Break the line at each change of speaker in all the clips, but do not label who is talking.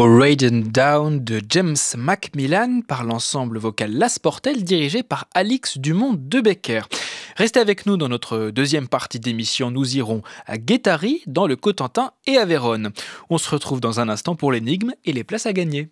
Raiden Down de James Macmillan par l'ensemble vocal Las Portelles dirigé par Alix Dumont de Becker. Restez avec nous dans notre deuxième partie d'émission. Nous irons à Guétary, dans le Cotentin et à Vérone. On se retrouve dans un instant pour l'énigme et les places à gagner.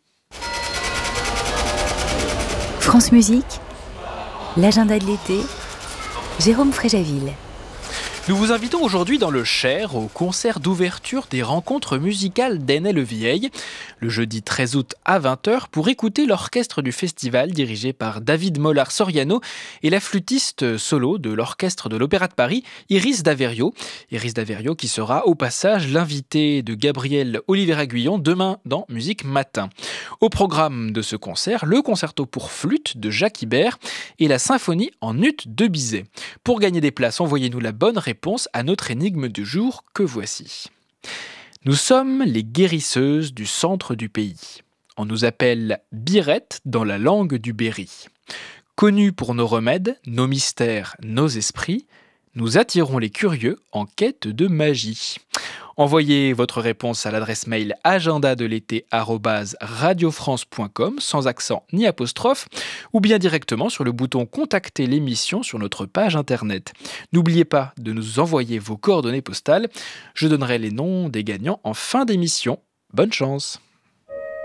France Musique, l'agenda de l'été, Jérôme Fréjaville.
Nous vous invitons aujourd'hui dans le Cher au concert d'ouverture des rencontres musicales d'Ainay-le-Vieil, le jeudi 13 août à 20h, pour écouter l'orchestre du festival dirigé par David Mollard-Soriano et la flûtiste solo de l'orchestre de l'Opéra de Paris, Iris Daverio. Iris Daverio qui sera au passage l'invité de Gabriel Oliveira-Guillon demain dans Musique Matin. Au programme de ce concert, le concerto pour flûte de Jacques Ibert et la symphonie en ut de Bizet. Pour gagner des places, envoyez-nous la bonne réponse à notre énigme du jour que voici. Nous sommes les guérisseuses du centre du pays. On nous appelle Birettes dans la langue du Berry. Connus pour nos remèdes, nos mystères, nos esprits, nous attirons les curieux en quête de magie. Envoyez votre réponse à l'adresse mail agendadelété@radiofrance.com sans accent ni apostrophe ou bien directement sur le bouton contacter l'émission sur notre page internet. N'oubliez pas de nous envoyer vos coordonnées postales. Je donnerai les noms des gagnants en fin d'émission. Bonne chance!